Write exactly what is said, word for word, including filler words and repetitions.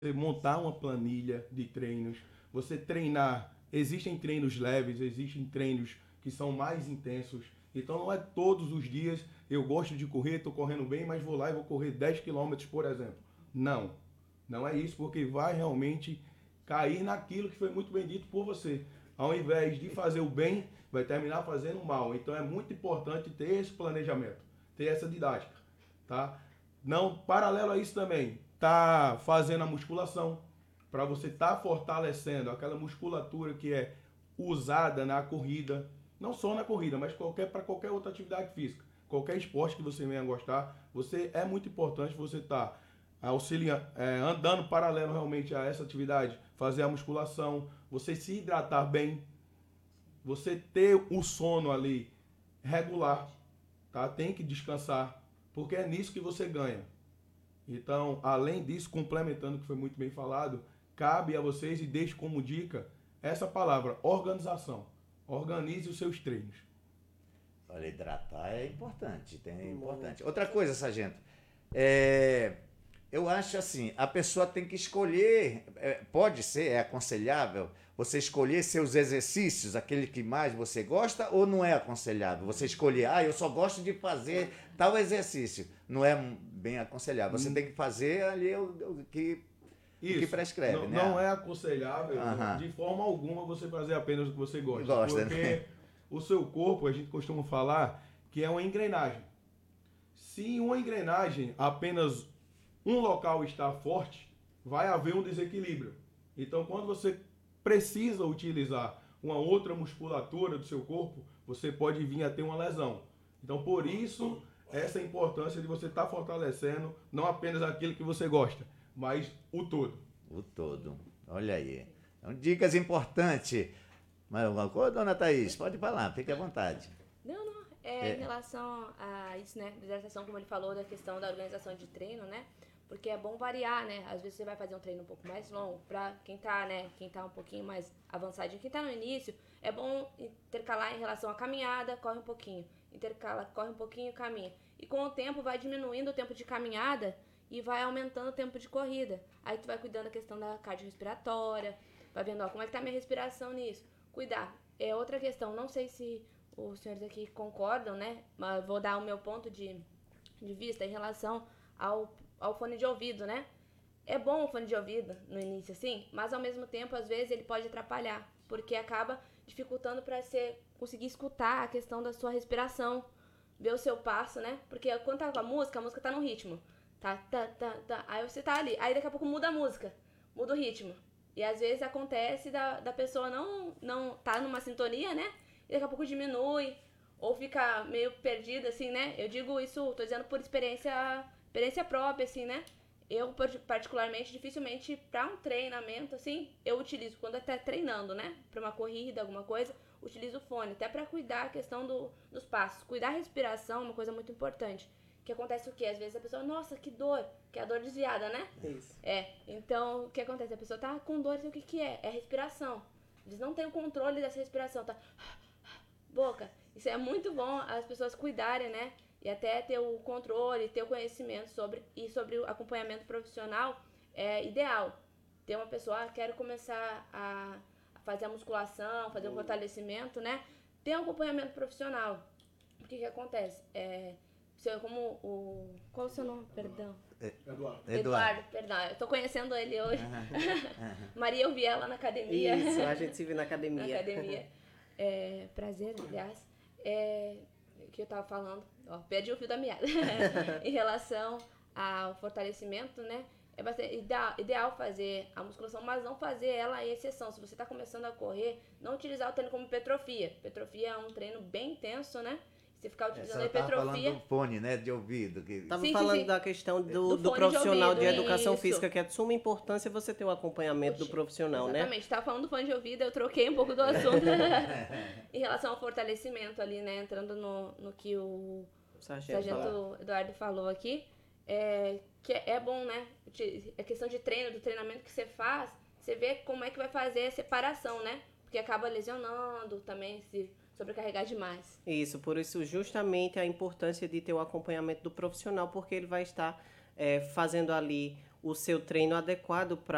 montar uma planilha de treinos, você treinar. Existem treinos leves, existem treinos que são mais intensos. Então não é todos os dias eu gosto de correr, estou correndo bem, mas vou lá e vou correr dez quilômetros, por exemplo. Não, não é isso, porque vai realmente cair naquilo que foi muito bem dito por você. Ao invés de fazer o bem, vai terminar fazendo o mal. Então é muito importante ter esse planejamento, ter essa didática, tá? Não, paralelo a isso também, tá fazendo a musculação, para você estar tá fortalecendo aquela musculatura que é usada na corrida, não só na corrida, mas qualquer, para qualquer outra atividade física, qualquer esporte que você venha gostar, você é muito importante você estar tá auxiliando, é, andando paralelo realmente a essa atividade, fazer a musculação, você se hidratar bem, você ter o sono ali regular, tá? Tem que descansar, porque é nisso que você ganha. Então, além disso, complementando o que foi muito bem falado, cabe a vocês e deixo como dica essa palavra, organização. Organize os seus treinos. Olha, hidratar é importante, tem, é importante. Outra coisa, sargento, é, eu acho assim, a pessoa tem que escolher, é, pode ser, é aconselhável, você escolher seus exercícios, aquele que mais você gosta, ou não é aconselhável? Você escolher, ah, eu só gosto de fazer tal exercício. Não é bem aconselhável. Você hum. tem que fazer ali o, o que... Isso, o que prescreve, não, né? Não é aconselhável, uh-huh. de forma alguma, você fazer apenas o que você gosta. Gosta, porque né? o seu corpo, a gente costuma falar que é uma engrenagem. Se uma engrenagem, apenas um local está forte, vai haver um desequilíbrio. Então, quando você precisa utilizar uma outra musculatura do seu corpo, você pode vir a ter uma lesão. Então, por isso, essa importância de você estar fortalecendo não apenas aquilo que você gosta, mas o todo. O todo. Olha aí. Então, dicas importantes. Mais alguma coisa, dona Thaís? Pode falar, fique à vontade. Não, não. É, é. Em relação a isso, né? Hidratação, como ele falou, da questão da organização de treino, né? Porque é bom variar, né? Às vezes você vai fazer um treino um pouco mais longo, pra quem tá, né? Quem tá um pouquinho mais avançadinho, quem tá no início, é bom intercalar em relação à caminhada, corre um pouquinho. Intercala, corre um pouquinho, caminha. E com o tempo vai diminuindo o tempo de caminhada e vai aumentando o tempo de corrida. Aí tu vai cuidando da questão da cardiorrespiratória, vai vendo, ó, como é que tá a minha respiração nisso. Cuidar. É outra questão, não sei se os senhores aqui concordam, né? Mas vou dar o meu ponto de, de vista em relação ao, ao fone de ouvido, né? É bom o fone de ouvido no início, assim, mas ao mesmo tempo, às vezes, ele pode atrapalhar, porque acaba dificultando para você conseguir escutar a questão da sua respiração, ver o seu passo, né? Porque quando tá com a música, a música tá no ritmo. Tá, tá, tá, tá. Aí você tá ali. Aí daqui a pouco muda a música. Muda o ritmo. E às vezes acontece da, da pessoa não, não tá numa sintonia, né? E daqui a pouco diminui. Ou fica meio perdida, assim, né? Eu digo isso, tô dizendo por experiência, experiência própria, assim, né? Eu, particularmente, dificilmente, pra um treinamento, assim, eu utilizo, quando até treinando, né? Pra uma corrida, alguma coisa, utilizo o fone. Até pra cuidar a questão do, dos passos. Cuidar a respiração é uma coisa muito importante. Que acontece o quê? Às vezes a pessoa, nossa, que dor, que é a dor desviada, né? Isso. É, então, o que acontece? A pessoa tá com dor, e o que que é? É a respiração. Eles não têm o controle dessa respiração, tá? Boca. Isso é muito bom as pessoas cuidarem, né? E até ter o controle, ter o conhecimento sobre, e sobre o acompanhamento profissional é ideal. Ter uma pessoa, ah, quero começar a fazer a musculação, fazer o fortalecimento, né? Ter um acompanhamento profissional. O que que acontece? É... Como o... Qual o seu nome? Perdão. Eduardo. Eduardo, perdão. Eu tô conhecendo ele hoje. Uhum. Uhum. Maria, eu vi ela na academia. Isso, a gente se viu na academia. Na academia. É, prazer, aliás. É, que eu tava falando. Ó, perdi o fio da meada. Em relação ao fortalecimento, né? É bastante ideal, ideal fazer a musculação, mas não fazer ela em exceção. Se você tá começando a correr, não utilizar o treino como hipertrofia. Hipertrofia é um treino bem intenso, né? Você ficar utilizando a hipertrofia... Tava falando do fone, né, de ouvido. Que... Tava sim, falando sim, sim. da questão do, do, do profissional de, de educação isso. física, que é de suma importância você ter o acompanhamento Puxa, do profissional, exatamente. né? Exatamente. Tava falando do fone de ouvido, eu troquei um pouco do assunto. Em relação ao fortalecimento ali, né, entrando no, no que o sargento, sargento Eduardo falou aqui, é, que é bom, né, a questão de treino, do treinamento que você faz, você vê como é que vai fazer a separação, né? Porque acaba lesionando também, se... sobrecarregar demais. Isso, por isso justamente a importância de ter o acompanhamento do profissional, porque ele vai estar é, fazendo ali o seu treino adequado para